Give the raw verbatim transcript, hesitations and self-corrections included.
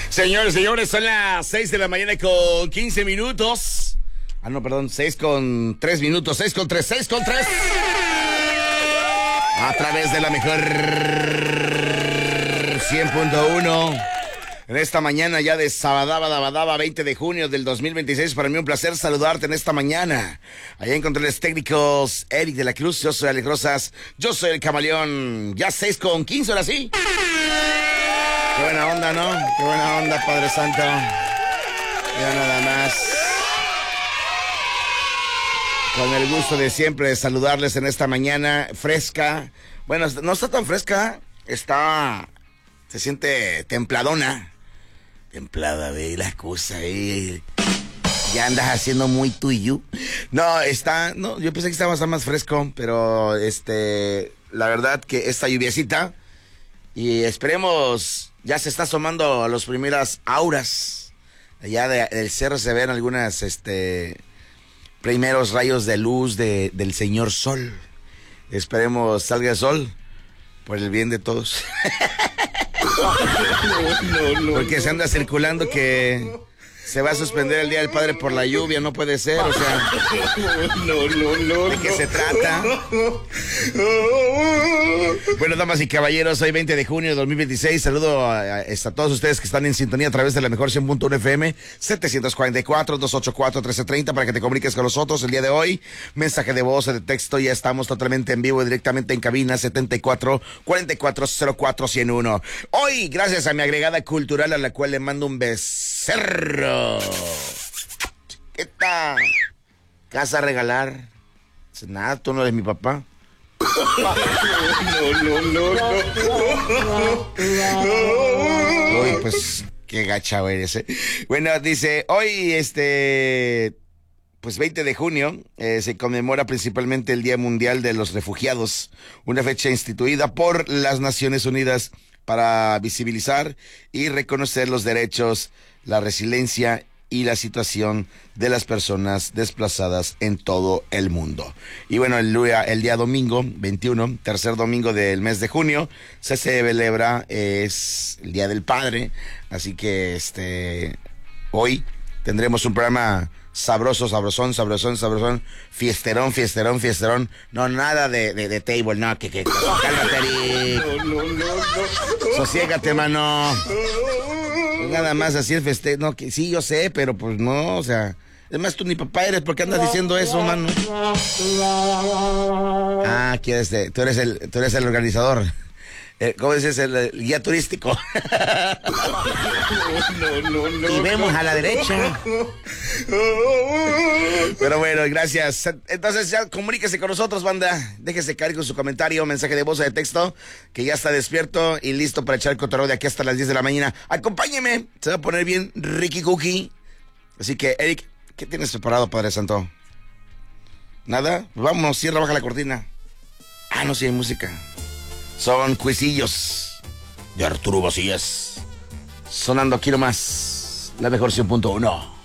Señores, señores, son las seis de la mañana con quince minutos. Ah, no, perdón, seis con tres minutos, seis con tres, seis con tres. A través de la mejor cien punto uno. En esta mañana ya de Sabadabadabadaba, veinte de junio del dos mil veintiséis, para mí un placer saludarte en esta mañana. Allá en controles técnicos, Eric de la Cruz, yo soy Alex Rosas, yo soy el Camaleón. Ya seis con quince, ahora sí. Qué buena onda, ¿no? Qué buena onda, Padre Santo. Ya nada más. Con el gusto de siempre de saludarles en esta mañana fresca. Bueno, no está tan fresca, está... se siente templadona. Templada, ve, la excusa, ve. Ya andas haciendo muy tuyo. No, está... no, yo pensé que estaba más fresco, pero este... la verdad que esta lluviecita... y esperemos... ya se está asomando a las primeras auras. Allá de, del cerro se ven algunas, este... primeros rayos de luz de, del señor sol. Esperemos salga el sol por el bien de todos. No, no, no, porque se anda circulando que se va a suspender el Día del Padre por la lluvia, no puede ser, o sea, no, no, no, ¿de qué se trata? Bueno, damas y caballeros, hoy veinte de junio de dos mil veintiséis, saludo a, a, a todos ustedes que están en sintonía a través de la mejor cien punto uno F M, setecientos cuarenta y cuatro, doscientos ochenta y cuatro, trece treinta, para que te comuniques con nosotros el día de hoy. Mensaje de voz, de texto, ya estamos totalmente en vivo, directamente en cabina, setenta y cuatro, cuarenta y cuatro, cero cuatro, ciento uno. Hoy, gracias a mi agregada cultural, a la cual le mando un becerro. Chiquita, ¿qué vas a regalar? Nada, tú no eres mi papá. No, no, no, no. Uy, pues qué gacha eres, ¿eh? Bueno, dice, hoy este, pues veinte de junio, eh, se conmemora principalmente el Día Mundial de los Refugiados, una fecha instituida por las Naciones Unidas para visibilizar y reconocer los derechos, la resiliencia y la situación de las personas desplazadas en todo el mundo. Y bueno, el día, el día domingo veintiuno, tercer domingo del mes de junio, se celebra, es el Día del Padre, así que este hoy tendremos un programa sabroso, sabrosón, sabrosón, sabrosón, fiesterón, fiesterón, fiesterón. No, nada de, de, de table, no, que, que, cálmate, Eric. No, no, no, no. Sosiégate, mano. Pues nada más así el festejo, no, que sí, yo sé, pero pues no, o sea, además tú ni papá eres, ¿por qué andas diciendo eso, mano? Ah, ¿quieres de, tú eres el, tú eres el organizador. Eh, ¿Cómo dices? El, el guía turístico. No, no, no, y vemos a la derecha. Pero bueno, gracias. Entonces ya comuníquese con nosotros, banda. Déjese caer con su comentario, mensaje de voz o de texto, que ya está despierto y listo para echar el cotorreo de aquí hasta las diez de la mañana. Acompáñeme, se va a poner bien Ricky Cookie. Así que, Eric, ¿qué tienes preparado, Padre Santo? ¿Nada? Pues vámonos, cierra, baja la cortina. Ah, no, sí hay música. Son cuisillos de Arturo Vacías. Sonando aquí nomás, la mejor cien punto uno.